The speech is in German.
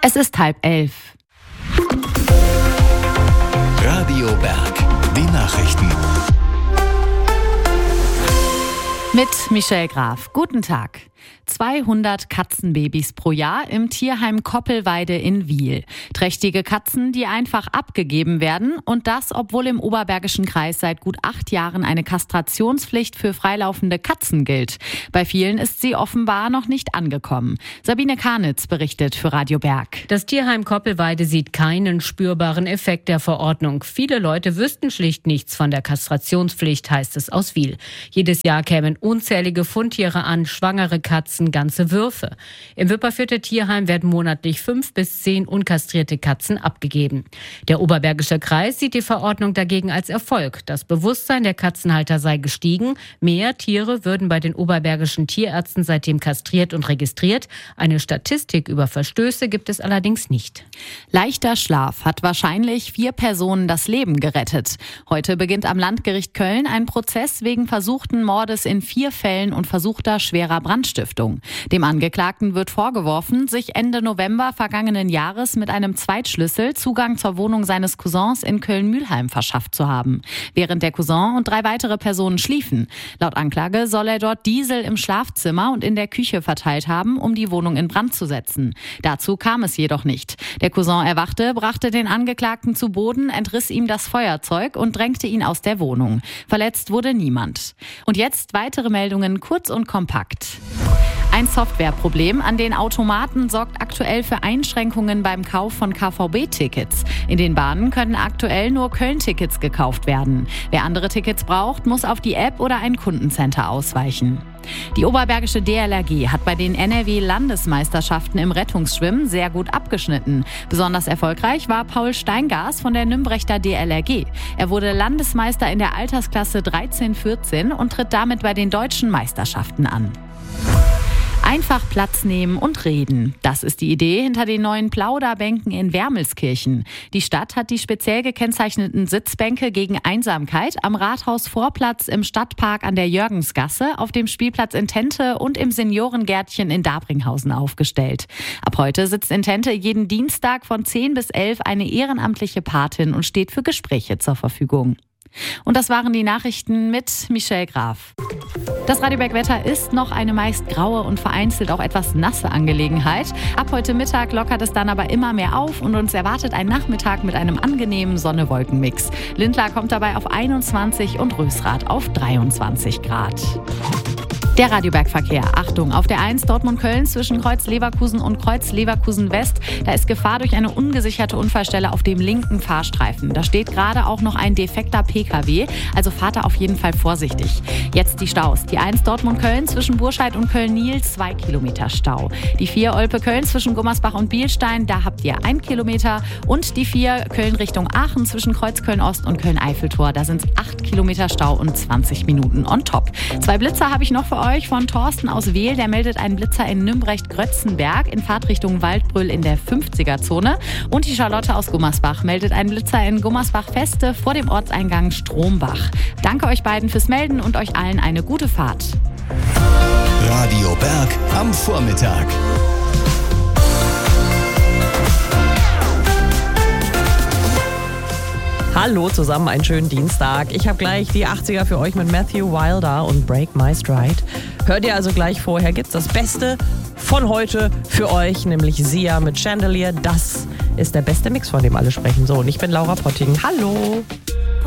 Es ist 10:30. Radio Berg, die Nachrichten. Mit Michelle Graf. Guten Tag. 200 Katzenbabys pro Jahr im Tierheim Koppelweide in Wiel. Trächtige Katzen, die einfach abgegeben werden, und das, obwohl im Oberbergischen Kreis seit gut 8 Jahren eine Kastrationspflicht für freilaufende Katzen gilt. Bei vielen ist sie offenbar noch nicht angekommen. Sabine Karnitz berichtet für Radio Berg. Das Tierheim Koppelweide sieht keinen spürbaren Effekt der Verordnung. Viele Leute wüssten schlicht nichts von der Kastrationspflicht, heißt es aus Wiel. Jedes Jahr kämen unzählige Fundtiere an, schwangere Katzen, ganze Würfe. Im Wipperfürther Tierheim werden monatlich 5 bis 10 unkastrierte Katzen abgegeben. Der Oberbergische Kreis sieht die Verordnung dagegen als Erfolg. Das Bewusstsein der Katzenhalter sei gestiegen. Mehr Tiere würden bei den oberbergischen Tierärzten seitdem kastriert und registriert. Eine Statistik über Verstöße gibt es allerdings nicht. Leichter Schlaf hat wahrscheinlich 4 Personen das Leben gerettet. Heute beginnt am Landgericht Köln ein Prozess wegen versuchten Mordes in 4 Fällen und versuchter schwerer Brandstiftung. Dem Angeklagten wird vorgeworfen, sich Ende November vergangenen Jahres mit einem Zweitschlüssel Zugang zur Wohnung seines Cousins in Köln-Mülheim verschafft zu haben, während der Cousin und 3 weitere Personen schliefen. Laut Anklage soll er dort Diesel im Schlafzimmer und in der Küche verteilt haben, um die Wohnung in Brand zu setzen. Dazu kam es jedoch nicht. Der Cousin erwachte, brachte den Angeklagten zu Boden, entriss ihm das Feuerzeug und drängte ihn aus der Wohnung. Verletzt wurde niemand. Und jetzt weitere Meldungen kurz und kompakt. Ein Softwareproblem an den Automaten sorgt aktuell für Einschränkungen beim Kauf von KVB-Tickets. In den Bahnen können aktuell nur Köln-Tickets gekauft werden. Wer andere Tickets braucht, muss auf die App oder ein Kundencenter ausweichen. Die Oberbergische DLRG hat bei den NRW-Landesmeisterschaften im Rettungsschwimmen sehr gut abgeschnitten. Besonders erfolgreich war Paul Steingas von der Nümbrechter DLRG. Er wurde Landesmeister in der Altersklasse 13-14 und tritt damit bei den deutschen Meisterschaften an. Einfach Platz nehmen und reden. Das ist die Idee hinter den neuen Plauderbänken in Wermelskirchen. Die Stadt hat die speziell gekennzeichneten Sitzbänke gegen Einsamkeit am Rathausvorplatz, im Stadtpark an der Jörgensgasse, auf dem Spielplatz in Tente und im Seniorengärtchen in Dabringhausen aufgestellt. Ab heute sitzt in Tente jeden Dienstag von 10 bis 11 eine ehrenamtliche Patin und steht für Gespräche zur Verfügung. Und das waren die Nachrichten mit Michelle Graf. Das Radio Berg Wetter ist noch eine meist graue und vereinzelt auch etwas nasse Angelegenheit. Ab heute Mittag lockert es dann aber immer mehr auf und uns erwartet ein Nachmittag mit einem angenehmen Sonne-Wolken-Mix. Lindlar kommt dabei auf 21 und Rösrath auf 23 Grad. Der Radioberg-Verkehr. Achtung, auf der 1 Dortmund-Köln zwischen Kreuz Leverkusen und Kreuz Leverkusen-West. Da ist Gefahr durch eine ungesicherte Unfallstelle auf dem linken Fahrstreifen. Da steht gerade auch noch ein defekter PKW, also fahrt da auf jeden Fall vorsichtig. Jetzt die Staus. Die 1 Dortmund-Köln zwischen Burscheid und Köln-Niel, 2 Kilometer Stau. Die 4 Olpe-Köln zwischen Gummersbach und Bielstein, da habt ihr 1 Kilometer. Und die 4 Köln Richtung Aachen zwischen Kreuz Köln-Ost und Köln-Eiffeltor, da sind es 8 Kilometer Stau und 20 Minuten on top. 2 Blitzer habe ich noch für euch. Von Thorsten aus Wehl, der meldet einen Blitzer in Nümbrecht-Grötzenberg in Fahrtrichtung Waldbröl in der 50er-Zone. Und die Charlotte aus Gummersbach meldet einen Blitzer in Gummersbach-Feste vor dem Ortseingang Strombach. Danke euch beiden fürs Melden und euch allen eine gute Fahrt. Radio Berg am Vormittag. Hallo zusammen, einen schönen Dienstag. Ich habe gleich die 80er für euch mit Matthew Wilder und Break My Stride. Hört ihr also gleich vorher, gibt's das Beste von heute für euch, nämlich Sia mit Chandelier. Das ist der beste Mix, von dem alle sprechen. So, und ich bin Laura Potting. Hallo!